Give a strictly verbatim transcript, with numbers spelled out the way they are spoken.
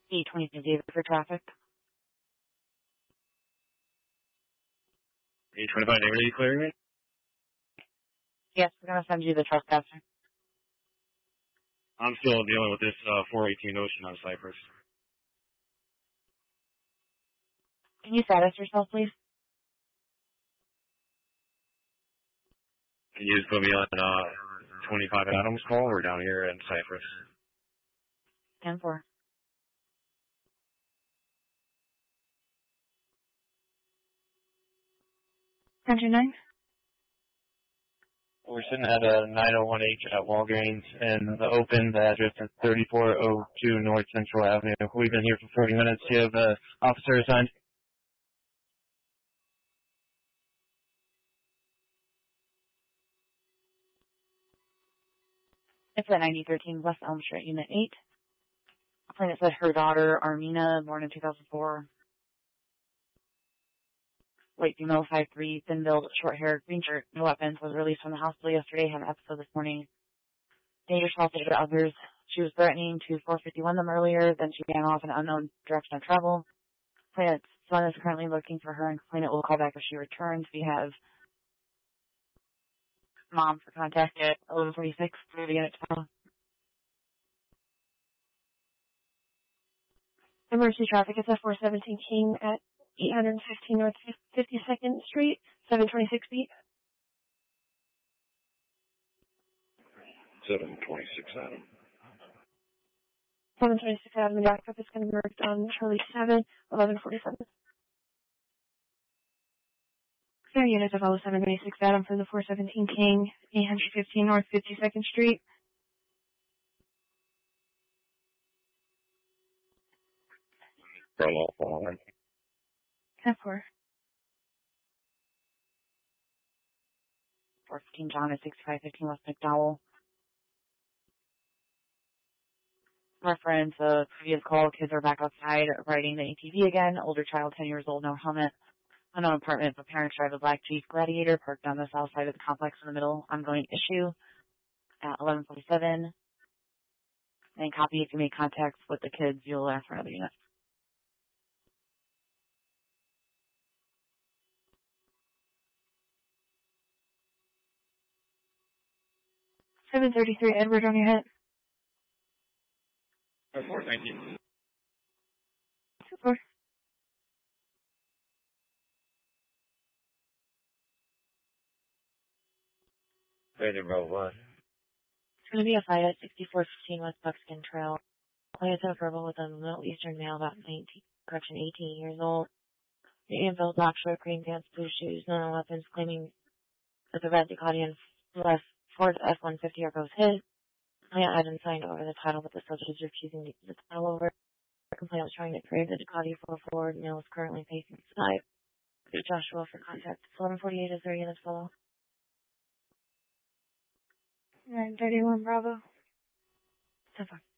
E twenty-two David for traffic. E twenty-five David, are you clearing me? Yes, we're going to send you the trespasser. I'm still dealing with this uh, four eighteen Ocean on Cypress. Can you status yourself, please? Can you just put me on uh, twenty-five Adams call? We're down here in Cypress. ten four. Country nine. We're sitting at a nine oh one H at Walgreens, and the open, the address is thirty-four oh two North Central Avenue. We've been here for forty minutes. Do you have an officer assigned? It's at ninety thirteen West Elm Street, Unit eight. A plane that said her daughter, Armina, born in two thousand four. White female, five three, thin build, short hair, green shirt, no weapons, was released from the hospital yesterday, had an episode this morning. Dangerous hostage to others. She was threatening to four fifty-one them earlier, then she ran off in an unknown direction of travel. Complainant's son is currently looking for her, and complainant will call back if she returns. We have mom for contact at eleven forty-six through the unit tomorrow. Emergency traffic is at four seventeen King at eight fifteen North fifty-second Street, seven twenty-six feet. seven twenty-six Adam. seven twenty-six Adam, and backup is going to be marked on Charlie seven, eleven forty-seven. Clear units of L seven twenty-six Adam for the four seventeen King, eight fifteen North fifty-second Street. Roll off. ten four. four fifteen John at sixty-five fifteen West McDowell. Reference a previous call, kids are back outside riding the A T V again. Older child, ten years old, no helmet. Unknown apartment, but parents drive a black Jeep Gladiator parked on the south side of the complex in the middle. Ongoing issue at eleven forty-seven. And copy if you make contact with the kids, you'll ask for another unit. seven thirty-three Edward on your head. four, thank you. two four. Ready to roll one. It's going to be a fight at sixty-four fifteen West Buckskin Trail. Players have verbal with a Middle Eastern male about nineteen, correction, eighteen years old. Medium build, black short, green pants, blue shoes, no weapons, claiming that the red Ducati and left Ford F one fifty are both his. I hadn't signed over the title, but the subject is refusing to give the title over. The complaint was trying to create the Ducati for Ford. Male is currently facing side. Joshua for contact. eleven forty-eight is their units follow. nine thirty-one Bravo. ten four.